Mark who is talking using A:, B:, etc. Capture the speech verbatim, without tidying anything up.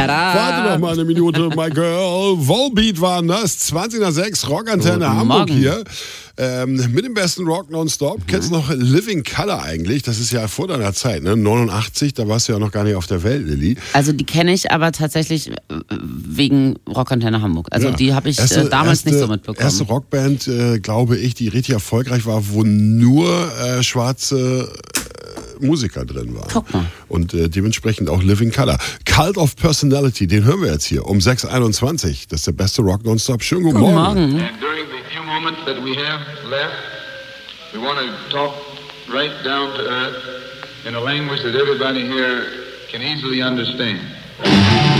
A: Tada!
B: Warte noch mal eine Minute, my girl. Volbeat waren das. zwanzig nach sechs, Rockantenne
A: Guten
B: Hamburg
A: Morgen.
B: hier. Ähm, mit dem besten Rock nonstop. Mhm. Kennst du noch Living Color eigentlich? Das ist ja vor deiner Zeit, ne? neunundachtzig, da warst du ja noch gar nicht auf der Welt, Lilly.
A: Also die kenne ich aber tatsächlich wegen Rockantenne Hamburg. Also
B: Ja.
A: die habe ich
B: erste,
A: äh, damals
B: erste,
A: nicht so mitbekommen.
B: Erste Rockband, äh, glaube ich, die richtig erfolgreich war, wo nur äh, schwarze äh, Musiker drin waren.
A: Guck mal.
B: Und äh, dementsprechend auch Living Color. Cult of Personality, den hören wir jetzt hier um sechs Uhr einundzwanzig. Das ist der beste Rock nonstop. Schönen guten,
A: Guten
B: Morgen.
A: Morgen.
C: And during the few moments that we have left, we want to talk right down to earth in a language that everybody here can easily understand.